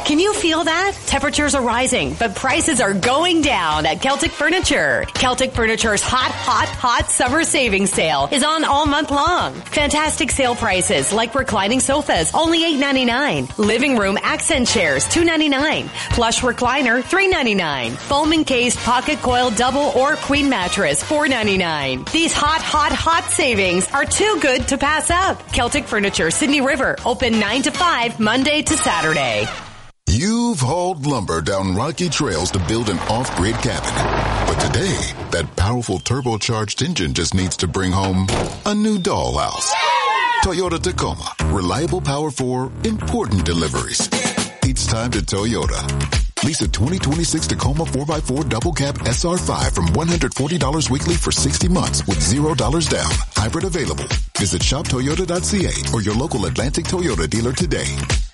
Can you feel that? Temperatures are rising, but prices are going down at Celtic Furniture. Celtic Furniture's hot summer savings sale is on all month long. Fantastic sale prices like reclining sofas, only $8.99. Living room accent chairs, $2.99. Plush recliner, $3.99. Foam encased pocket coil double or queen mattress, $4.99. These hot savings are too good to pass up. Celtic Furniture, Sydney River, open 9 to 5, Monday to Saturday. You've hauled lumber down rocky trails to build an off-grid cabin. But today, that powerful turbocharged engine just needs to bring home a new dollhouse. Toyota Tacoma. Reliable power for important deliveries. It's time to Toyota. Lease a 2026 Tacoma 4x4 double cab SR5 from $140 weekly for 60 months with $0 down. Hybrid available. Visit shoptoyota.ca or your local Atlantic Toyota dealer today.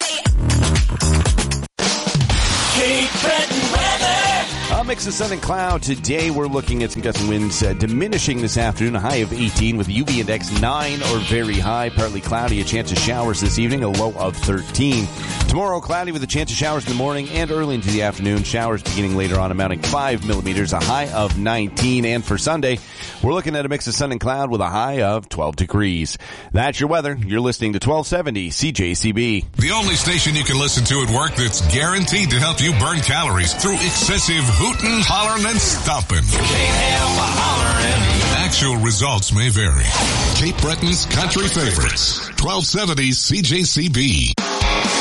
Cape Breton weather. A mix of sun and cloud. Today we're looking at some gusts and winds diminishing this afternoon. A high of 18 with a UV index 9 or very high. Partly cloudy. A chance of showers this evening. A low of 13. Tomorrow cloudy with a chance of showers in the morning and early into the afternoon. Showers beginning later on amounting 5 millimeters. A high of 19. And for Sunday, we're looking at a mix of sun and cloud with a high of 12 degrees. That's your weather. You're listening to 1270 CJCB. The only station you can listen to at work that's guaranteed to help you burn calories through excessive hootin', hollerin', and stompin'. Actual results may vary. Cape Breton's country favorites. 1270 CJCB.